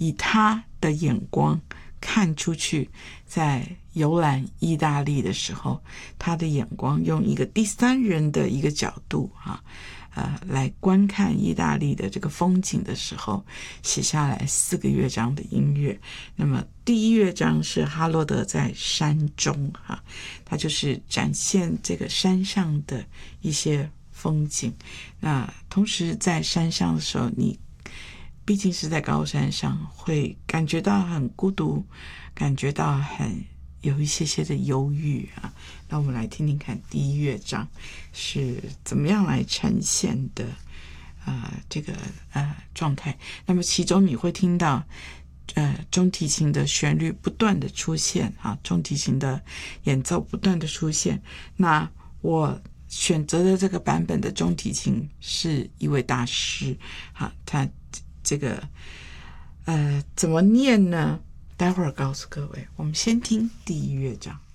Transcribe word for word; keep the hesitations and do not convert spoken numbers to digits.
以他的眼光看出去，在游览意大利的时候，他的眼光用一个第三人的一个角度啊，呃，来观看意大利的这个风景的时候，写下来四个乐章的音乐。那么第一乐章是哈罗德在山中啊，他就是展现这个山上的一些风景。那同时在山上的时候，你毕竟是在高山上，会感觉到很孤独，感觉到很有一些些的忧郁啊。那我们来听听看第一乐章是怎么样来呈现的呃这个呃状态。那么其中你会听到呃中提琴的旋律不断的出现啊，中提琴的演奏不断的出现。那我选择的这个版本的中提琴是一位大师啊，他这个呃怎么念呢？待会儿告诉各位。我们先听第一乐章。